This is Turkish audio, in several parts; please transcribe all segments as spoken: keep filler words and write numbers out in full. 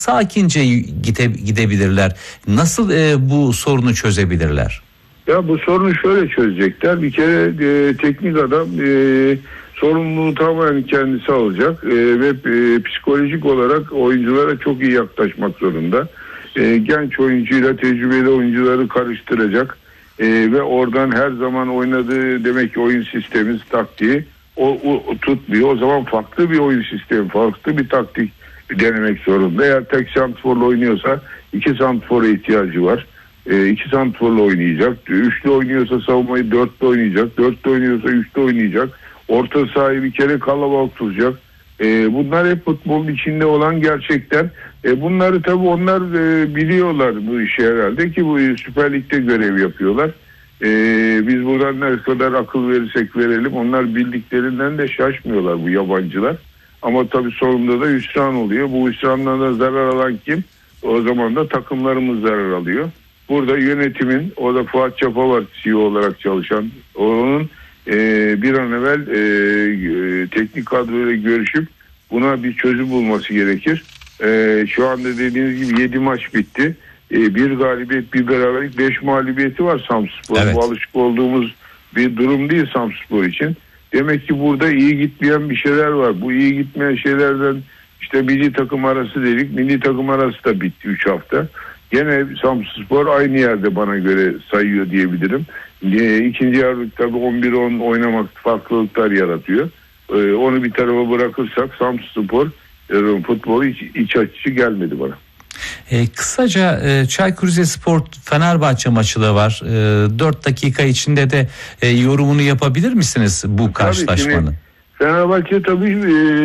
sakince gide, gidebilirler? Nasıl e, bu sorunu çözebilirler? Ya bu sorunu şöyle çözecekler. Bir kere e, teknik adam e, sorumluluğu tamamen kendisi alacak e, ve e, psikolojik olarak oyunculara çok iyi yaklaşmak zorunda. E, genç oyuncuyla tecrübeli oyuncuları karıştıracak e, ve oradan her zaman oynadığı demek ki oyun sistemi, taktiği o, o, o tutmuyor. O zaman farklı bir oyun sistemi, farklı bir taktik denemek zorunda. Eğer tek santrforla oynuyorsa iki santrfora ihtiyacı var. E, iki santrforla oynayacak. Üçlü oynuyorsa savunmayı dörtlü oynayacak. Dörtlü oynuyorsa üçlü oynayacak. Orta sahayı bir kere kalabalık tutacak. E, bunlar hep futbolun içinde olan gerçekler. E, bunları tabii onlar e, biliyorlar bu işi herhalde ki bu Süper Lig'de görev yapıyorlar. E, biz buradan ne kadar akıl verirsek verelim onlar bildiklerinden de şaşmıyorlar bu yabancılar. Ama tabii sonunda da hüsran oluyor. Bu hüsrandan da zarar alan kim? O zaman da takımlarımız zarar alıyor. Burada yönetimin, o da Fuat Çapa var C E O olarak çalışan, onun e, bir an evvel e, e, teknik kadroyla görüşüp buna bir çözüm bulması gerekir. E, şu anda dediğiniz gibi yedi maç bitti. E, bir galibiyet, bir beraberlik, beş mağlubiyeti var Samsunspor. Evet. Bu alışık olduğumuz bir durum değil Samsunspor için. Demek ki burada iyi gitmeyen bir şeyler var. Bu iyi gitmeyen şeylerden işte milli takım arası dedik. Milli takım arası da bitti üç hafta. Gene Samsunspor aynı yerde bana göre sayıyor diyebilirim. İkinci yarı tabii on bir on oynamak farklılıklar yaratıyor. Ee, onu bir tarafa bırakırsak Samsunspor e, futbolu hiç iç açıcı gelmedi bana. E, kısaca e, Çaykur Rizespor Fenerbahçe maçı da var. E, dört dakika içinde de e, yorumunu yapabilir misiniz bu karşılaşmanın? Tabii, Fenerbahçe tabii e,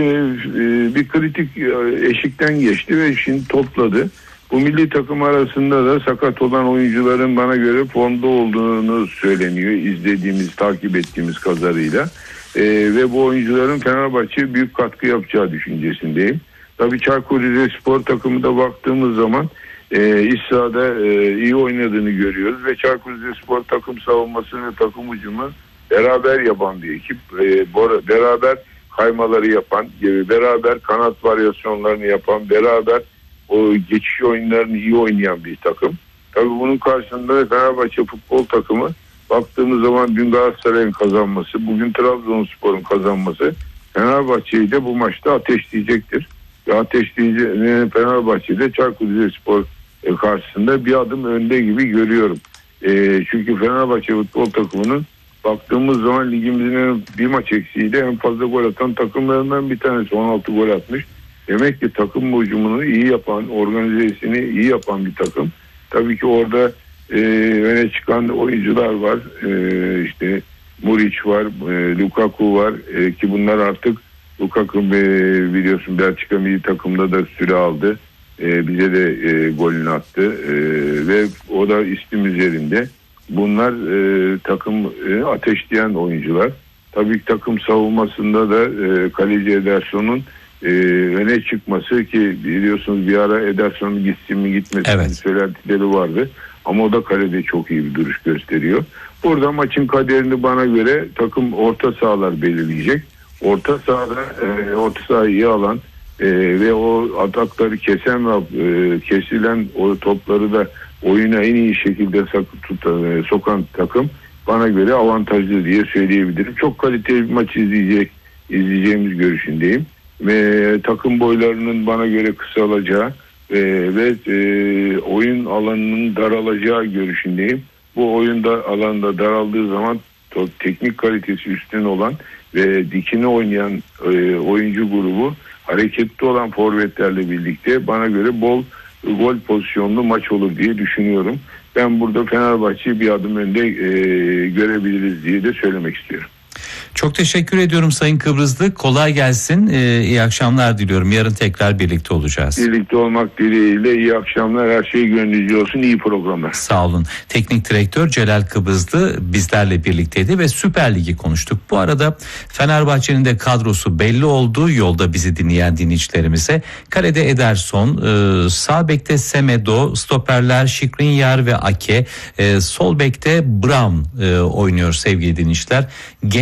e, bir kritik eşikten geçti ve şimdi topladı. Bu milli takım arasında da sakat olan oyuncuların bana göre formda olduğunu söyleniyor. İzlediğimiz, takip ettiğimiz kadarıyla. Ee, ve bu oyuncuların Fenerbahçe'ye büyük katkı yapacağı düşüncesindeyim. Tabii Çaykur Rizespor takımında baktığımız zaman e, iç sahada e, iyi oynadığını görüyoruz. Ve Çaykur Rizespor takım savunmasını, takım hücumu beraber yapan bir ekip. E, beraber kaymaları yapan, beraber kanat varyasyonlarını yapan, beraber o geçiş oyunlarını iyi oynayan bir takım. Tabii bunun karşısında Fenerbahçe futbol takımı baktığımız zaman dün Galatasaray'ın kazanması, bugün Trabzonspor'un kazanması Fenerbahçe'yi de bu maçta ateşleyecektir. Ve ateşleyici Fenerbahçe'de Çaykur Rizespor karşısında bir adım önde gibi görüyorum. E, çünkü Fenerbahçe futbol takımının baktığımız zaman ligimizin bir maç eksiğiyle en fazla gol atan takımlarından bir tanesi, on altı gol atmış. Demek ki takım hücumunu iyi yapan, organizesini iyi yapan bir takım. Tabii ki orada e, öne çıkan oyuncular var. E, işte Muric var, e, Lukaku var e, ki bunlar artık Lukaku e, biliyorsun Belçika milli takımda da süre aldı. E, bize de e, golünü attı e, ve o da istim üzerinde. Bunlar e, takım e, ateşleyen oyuncular. Tabii ki takım savunmasında da e, kaleci Ederson'un Ee, öne çıkması ki biliyorsunuz bir ara Ederson'un gitsin mi gitmesin evet. mi söylentileri vardı. Ama o da kalede çok iyi bir duruş gösteriyor. Burada maçın kaderini bana göre takım orta sahalar belirleyecek. Orta sahada e, orta sahayı iyi alan e, ve o atakları kesen ve e, kesilen o topları da oyuna en iyi şekilde tutan, e, sokan takım bana göre avantajlı diye söyleyebilirim. Çok kaliteli bir maç izleyecek izleyeceğimiz görüşündeyim. Ve takım boylarının bana göre kısalacağı e, ve e, oyun alanının daralacağı görüşündeyim. Bu oyunda alanda daraldığı zaman teknik kalitesi üstün olan ve dikine oynayan e, oyuncu grubu hareketli olan forvetlerle birlikte bana göre bol gol pozisyonlu maç olur diye düşünüyorum. Ben burada Fenerbahçe'yi bir adım önde e, görebiliriz diye de söylemek istiyorum. Çok teşekkür ediyorum Sayın Kıbrıslı. Kolay gelsin. Ee, iyi akşamlar diliyorum. Yarın tekrar birlikte olacağız. Birlikte olmak dileğiyle iyi akşamlar. Her şey gönlünüzce olsun. İyi programlar. Sağ olun. Teknik direktör Celal Kıbrıslı bizlerle birlikteydi ve Süper Lig'i konuştuk. Bu arada Fenerbahçe'nin de kadrosu belli oldu. Yolda bizi dinleyen dinleyicilerimize. Kalede Ederson, e, sağ bekte Semedo, stoperler Skriniar ve Ake, e, sol bekte Brown e, oynuyor sevgili dinleyiciler. Genduzi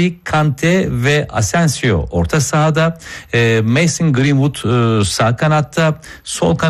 Messi, Kante ve Asensio orta sahada. E, Mason Greenwood e, sağ kanatta, sol kanatta